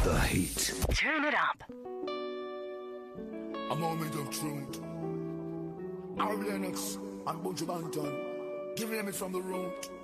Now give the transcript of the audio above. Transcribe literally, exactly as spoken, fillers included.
the heat. Turn it up. A moment of truth. Harry Lennox and Buju Banton giving them it from the root.